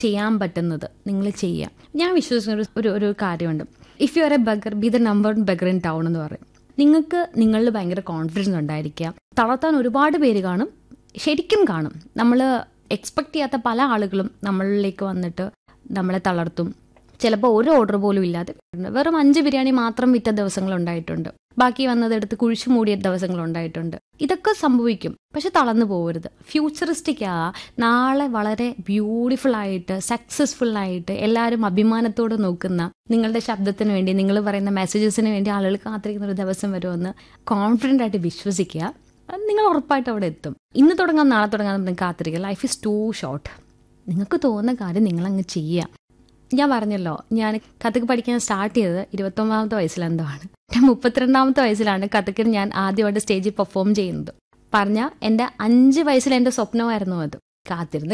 ചെയ്യാൻ പറ്റുന്നത് നിങ്ങൾ ചെയ്യാം. ഞാൻ വിശ്വസിക്കുന്ന ഒരു കാര്യമുണ്ട്. If you are A bugger, B the number 1 bugger in town എന്ന് പറയും. നിങ്ങൾക്ക് നിങ്ങളിൽ ഭയങ്കര കോൺഫിഡൻസ് ഉണ്ടായിരിക്കുക. തളർത്താൻ ഒരുപാട് പേര് കാണും, ശരിക്കും കാണും. നമ്മൾ എക്സ്പെക്ട് ചെയ്യാത്ത പല ആളുകളും നമ്മളിലേക്ക് വന്നിട്ട് നമ്മളെ തളർത്തും. ചിലപ്പോൾ ഒരു ഓർഡർ പോലും ഇല്ലാതെ വെറും 5 ബിരിയാണി മാത്രം വിറ്റ ദിവസങ്ങളുണ്ടായിട്ടുണ്ട്. ബാക്കി വന്നതെടുത്ത് കുഴിച്ചു മൂടിയ ദിവസങ്ങളുണ്ടായിട്ടുണ്ട്. ഇതൊക്കെ സംഭവിക്കും. പക്ഷെ തളർന്നു പോകരുത്. ഫ്യൂച്ചറിസ്റ്റിക് നാളെ വളരെ ബ്യൂട്ടിഫുൾ ആയിട്ട് സക്സസ്ഫുൾ ആയിട്ട് എല്ലാവരും അഭിമാനത്തോടെ നോക്കുന്ന നിങ്ങളുടെ ശബ്ദത്തിന് വേണ്ടി, നിങ്ങൾ പറയുന്ന മെസ്സേജസിന് വേണ്ടി ആളുകൾ കാത്തിരിക്കുന്ന ഒരു ദിവസം വരുമെന്ന് കോൺഫിഡൻ്റ് ആയിട്ട് വിശ്വസിക്കുക. നിങ്ങൾ ഉറപ്പായിട്ട് അവിടെ എത്തും. ഇന്ന് തുടങ്ങാം നാളെ തുടങ്ങാം നമ്മൾ കാത്തിരിക്കുക. Life is to short. നിങ്ങൾക്ക് തോന്നുന്ന കാര്യം നിങ്ങളങ്ങ് ചെയ്യുക. ഞാൻ പറഞ്ഞല്ലോ, ഞാൻ കഥക്ക് പഠിക്കാൻ സ്റ്റാർട്ട് ചെയ്തത് 29ാമത്തെ വയസ്സിലെന്തോ ആണ്. ഞാൻ 32ാമത്തെ വയസ്സിലാണ് കഥക്കിൽ ഞാൻ ആദ്യമായിട്ട് സ്റ്റേജിൽ പെർഫോം ചെയ്യുന്നത്. പറഞ്ഞാൽ എൻ്റെ 5 വയസ്സിൽ എൻ്റെ സ്വപ്നമായിരുന്നു അത്. കാത്തിരുന്ന്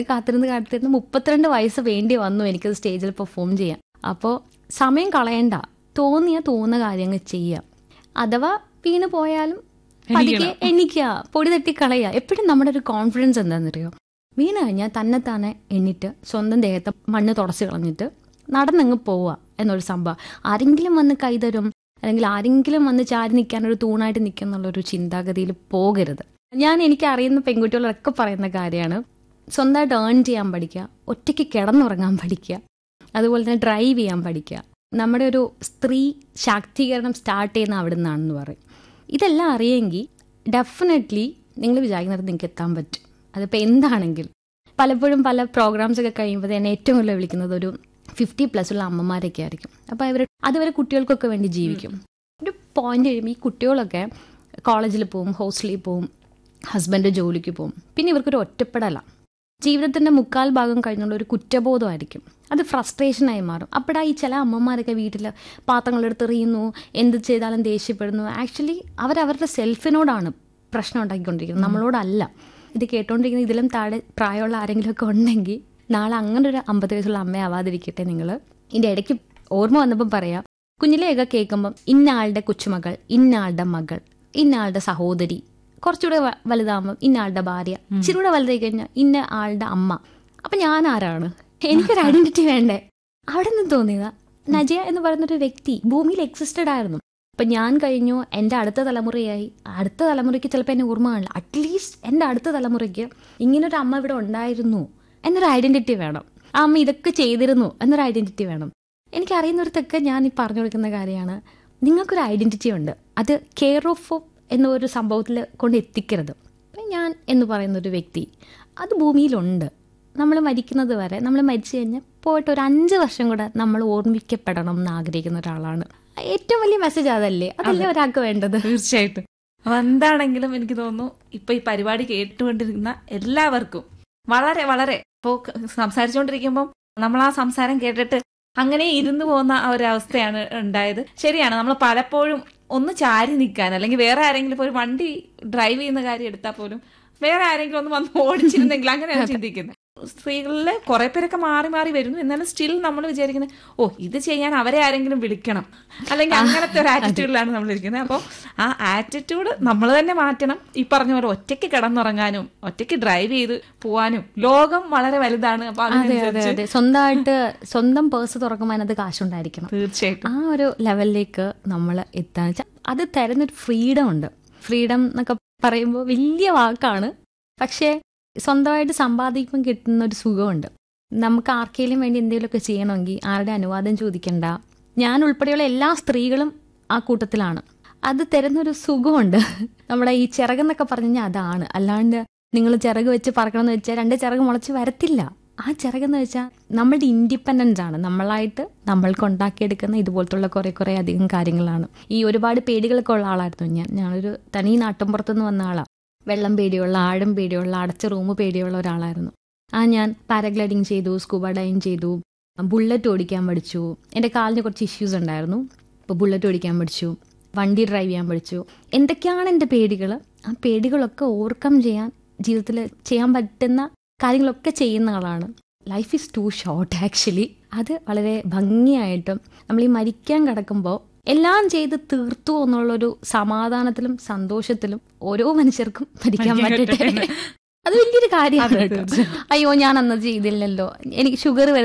32 വയസ്സ് വേണ്ടി വന്നു എനിക്കത് സ്റ്റേജിൽ പെർഫോം ചെയ്യാൻ. അപ്പോൾ സമയം കളയണ്ട, തോന്നുന്ന കാര്യങ്ങൾ ചെയ്യുക. അഥവാ വീണ് പോയാലും പതിക്കെ എണ്ണിക്കുക, പൊടി തട്ടി കളയുക. എപ്പോഴും നമ്മുടെ ഒരു കോൺഫിഡൻസ് എന്താണെന്നറിയോ, വീണ് കഴിഞ്ഞാൽ തന്നെത്താനെ എണ്ണിട്ട് സ്വന്തം ദേഹത്തെ മണ്ണ് തുടച്ച് കളഞ്ഞിട്ട് നടന്നങ്ങ് പോവുക എന്നൊരു സംഭവം. ആരെങ്കിലും വന്ന് കൈതരും, അല്ലെങ്കിൽ ആരെങ്കിലും വന്ന് ചാരി നിൽക്കാനൊരു തൂണായിട്ട് നിൽക്കുക എന്നുള്ളൊരു ചിന്താഗതിയിൽ പോകരുത്. എനിക്ക് അറിയുന്ന പെൺകുട്ടികളൊക്കെ പറയുന്ന കാര്യമാണ്, സ്വന്തമായിട്ട് ഏൺ ചെയ്യാൻ പഠിക്കുക, ഒറ്റയ്ക്ക് കിടന്നുറങ്ങാൻ പഠിക്കുക, അതുപോലെ തന്നെ ഡ്രൈവ് ചെയ്യാൻ പഠിക്കുക. നമ്മുടെ ഒരു സ്ത്രീ ശാക്തീകരണം സ്റ്റാർട്ട് ചെയ്യുന്ന അവിടെ നിന്നാണെന്ന് പറയും. ഇതെല്ലാം അറിയെങ്കിൽ ഡെഫിനറ്റ്ലി നിങ്ങൾ വിചാരിക്കുന്നിടത്ത് നിങ്ങൾക്ക് എത്താൻ പറ്റും. അതിപ്പോൾ എന്താണെങ്കിലും. പലപ്പോഴും പല പ്രോഗ്രാംസൊക്കെ കഴിയുമ്പോൾ എന്നെ ഏറ്റവും കൂടുതൽ വിളിക്കുന്നത് ഒരു 50+ ഉള്ള അമ്മമാരൊക്കെ ആയിരിക്കും. അപ്പോൾ അതുവരെ കുട്ടികൾക്കൊക്കെ വേണ്ടി ജീവിക്കും. ഒരു പോയിന്റ് കഴിയുമ്പോൾ ഈ കുട്ടികളൊക്കെ കോളേജിൽ പോവും, ഹോസ്റ്റലിൽ പോവും, ഹസ്ബൻഡ് ജോലിക്ക് പോവും. പിന്നെ ഇവർക്കൊരു ഒറ്റപ്പെടലാണ്. ജീവിതത്തിൻ്റെ 3/4 ഭാഗം കഴിഞ്ഞുള്ള ഒരു കുറ്റബോധമായിരിക്കും. അത് ഫ്രസ്ട്രേഷനായി മാറും. അപ്പോഴാ ഈ ചില അമ്മമാരൊക്കെ വീട്ടിൽ പാത്രങ്ങളെടുത്ത് എറിയുന്നു, എന്ത് ചെയ്താലും ദേഷ്യപ്പെടുന്നു. ആക്ച്വലി അവരവരുടെ സെൽഫിനോടാണ് പ്രശ്നം ഉണ്ടാക്കിക്കൊണ്ടിരിക്കുന്നത്, നമ്മളോടല്ല. ഇത് കേട്ടോണ്ടിരിക്കുന്ന ഇതിലും താഴെ പ്രായമുള്ള ആരെങ്കിലുമൊക്കെ ഉണ്ടെങ്കിൽ നാളെ അങ്ങനെ ഒരു 50 വയസ്സുള്ള അമ്മയാവാതിരിക്കട്ടെ നിങ്ങൾ. ഇതിൻ്റെ ഇടയ്ക്ക് ഓർമ്മ വന്നപ്പം പറയാം, കുഞ്ഞിലെയൊക്കെ കേൾക്കുമ്പം ഇന്ന ആളുടെ കൊച്ചുമകൾ, ഇന്ന ആളുടെ മകൾ, ഇന്ന ആളുടെ സഹോദരി, കുറച്ചുകൂടെ വലുതാകുമ്പോൾ ഇന്ന ആളുടെ ഭാര്യ, ഇച്ചിരൂടെ വലുതായി കഴിഞ്ഞാൽ ഇന്ന ആളുടെ അമ്മ. അപ്പം ഞാൻ ആരാണ്? എനിക്കൊരു ഐഡന്റിറ്റി വേണ്ടേ? അവിടെ നിന്ന് തോന്നിയതാ നജിയ എന്ന് പറയുന്നൊരു വ്യക്തി ഭൂമിയിൽ എക്സിസ്റ്റഡ് ആയിരുന്നു. അപ്പം ഞാൻ കഴിഞ്ഞു, എൻ്റെ അടുത്ത തലമുറയായി. അടുത്ത തലമുറയ്ക്ക് ചിലപ്പോൾ എന്നെ ഓർമ്മ കാണില്ല. അറ്റ്ലീസ്റ്റ് എൻ്റെ അടുത്ത തലമുറയ്ക്ക് ഇങ്ങനൊരു അമ്മ ഇവിടെ ഉണ്ടായിരുന്നു എന്നൊരു ഐഡന്റിറ്റി വേണം. ആ അമ്മ ഇതൊക്കെ ചെയ്തിരുന്നു എന്നൊരു ഐഡന്റിറ്റി വേണം. എനിക്കറിയുന്നിടത്തൊക്കെ ഞാൻ ഈ പറഞ്ഞു കൊടുക്കുന്ന കാര്യമാണ്, നിങ്ങൾക്കൊരു ഐഡന്റിറ്റി ഉണ്ട്. അത് കെയർ ഓഫ് എന്നൊരു സംഭവത്തിൽ കൊണ്ട് എത്തിക്കരുത്. ഞാൻ എന്ന് പറയുന്നൊരു വ്യക്തി അത് ഭൂമിയിലുണ്ട്. നമ്മൾ മരിക്കുന്നത് വരെ, നമ്മൾ മരിച്ചു കഴിഞ്ഞാൽ പോയിട്ട് ഒരു 5 വർഷം കൂടെ നമ്മൾ ഓർമ്മിക്കപ്പെടണം എന്ന് ആഗ്രഹിക്കുന്ന ഒരാളാണ്. ഏറ്റവും വലിയ മെസ്സേജ് അതല്ലേ ഒരാൾക്ക് വേണ്ടത്. തീർച്ചയായിട്ടും. അപ്പൊ എന്താണെങ്കിലും എനിക്ക് തോന്നുന്നു ഇപ്പൊ ഈ പരിപാടി കേട്ടുകൊണ്ടിരിക്കുന്ന എല്ലാവർക്കും വളരെ വളരെ ഇപ്പോ സംസാരിച്ചുകൊണ്ടിരിക്കുമ്പോൾ നമ്മൾ ആ സംസാരം കേട്ടിട്ട് അങ്ങനെ ഇരുന്നു പോകുന്ന ആ ഒരു അവസ്ഥയാണ് ഉണ്ടായത്. ശരിയാണ്, നമ്മൾ പലപ്പോഴും ഒന്ന് ചാരി നിൽക്കാൻ, അല്ലെങ്കിൽ വേറെ ആരെങ്കിലും ഇപ്പോൾ ഒരു വണ്ടി ഡ്രൈവ് ചെയ്യുന്ന കാര്യം എടുത്താൽ പോലും വേറെ ആരെങ്കിലും ഒന്ന് വന്ന് ഓടിച്ചിരുന്നെങ്കിൽ അങ്ങനെയാണ് ചിന്തിക്കുന്നത്. സ്ത്രീകളിൽ കുറെ പേരൊക്കെ മാറി മാറി വരുന്നു. എന്നാലും സ്റ്റിൽ നമ്മൾ വിചാരിക്കുന്നത്, ഇത് ചെയ്യാൻ അവരെ ആരെങ്കിലും വിളിക്കണം, അല്ലെങ്കിൽ അങ്ങനത്തെ ഒരു ആറ്റിറ്റ്യൂഡിലാണ് നമ്മൾ ഇരിക്കുന്നത്. അപ്പോൾ ആ ആറ്റിറ്റ്യൂഡ് നമ്മൾ തന്നെ മാറ്റണം. ഈ പറഞ്ഞ പോലെ ഒറ്റയ്ക്ക് കിടന്നുറങ്ങാനും ഒറ്റയ്ക്ക് ഡ്രൈവ് ചെയ്ത് പോവാനും ലോകം വളരെ വലുതാണ്. അപ്പൊ സ്വന്തമായിട്ട് സ്വന്തം പേഴ്സ് തുറക്കുമ്പോൾ അതിനകത്ത് കാശുണ്ടായിരിക്കണം. തീർച്ചയായിട്ടും. ആ ഒരു ലെവലിലേക്ക് നമ്മൾ എത്താന്ന് വെച്ചാൽ അത് തരുന്നൊരു ഫ്രീഡം ഉണ്ട്. ഫ്രീഡം എന്നൊക്കെ പറയുമ്പോൾ വലിയ വാക്കാണ്, പക്ഷേ സ്വന്തമായിട്ട് സമ്പാദിക്കുമ്പോൾ കിട്ടുന്ന ഒരു സുഖമുണ്ട്. നമുക്ക് ആർക്കെങ്കിലും വേണ്ടി എന്തെങ്കിലുമൊക്കെ ചെയ്യണമെങ്കിൽ ആരുടെ അനുവാദം ചോദിക്കണ്ട. ഞാൻ ഉൾപ്പെടെയുള്ള എല്ലാ സ്ത്രീകളും ആ കൂട്ടത്തിലാണ്. അത് തരുന്നൊരു സുഖമുണ്ട്. നമ്മുടെ ഈ ചിറകെന്നൊക്കെ പറഞ്ഞു കഴിഞ്ഞാൽ അതാണ്. അല്ലാണ്ട് നിങ്ങൾ ചിറക് വെച്ച് പറക്കണമെന്ന് വെച്ചാൽ 2 ചിറക് മുളച്ച് വരത്തില്ല. ആ ചിറകെന്ന് വെച്ചാൽ നമ്മളുടെ ഇൻഡിപെൻഡൻസ് ആണ്. നമ്മളായിട്ട് നമ്മൾക്ക് ഉണ്ടാക്കിയെടുക്കുന്ന ഇതുപോലത്തുള്ള കുറെ അധികം കാര്യങ്ങളാണ്. ഈ ഒരുപാട് പേടികളൊക്കെ ഉള്ള ആളായിരുന്നു ഞാനൊരു തനി നാട്ടിൻപുറത്തുനിന്ന് വന്ന ആളാണ്. വെള്ളം പേടിയുള്ള, ആഴം പേടിയുള്ള, അടച്ച റൂം പേടിയുള്ള ഒരാളായിരുന്നു. ഞാൻ പാരഗ്ലൈഡിങ് ചെയ്തു, സ്കൂബ ഡൈവിങ് ചെയ്തു, ബുള്ളറ്റ് ഓടിക്കാൻ പഠിച്ചു. എൻ്റെ കാലിന് കുറച്ച് ഇഷ്യൂസ് ഉണ്ടായിരുന്നു. അപ്പോൾ ബുള്ളറ്റ് ഓടിക്കാൻ പഠിച്ചു, വണ്ടി ഡ്രൈവ് ചെയ്യാൻ പഠിച്ചു. എന്തൊക്കെയാണ് എൻ്റെ പേടികൾ, ആ പേടികളൊക്കെ ഓവർകം ചെയ്യാൻ ജീവിതത്തിൽ ചെയ്യാൻ പറ്റുന്ന കാര്യങ്ങളൊക്കെ ചെയ്യുന്ന ആളാണ്. Life is to short actually. അത് വളരെ ഭംഗിയായിട്ടും നമ്മൾ ഈ മരിക്കാൻ കിടക്കുമ്പോൾ എല്ലാം ചെയ്ത് തീർത്തു എന്നുള്ളൊരു സമാധാനത്തിലും സന്തോഷത്തിലും ഓരോ മനുഷ്യർക്കും മരിക്കാൻ പറ്റട്ടെ. അത് വലിയൊരു കാര്യമാണ്. അയ്യോ ഞാൻ അന്ന് ചെയ്തില്ലല്ലോ, എനിക്ക് ഷുഗർ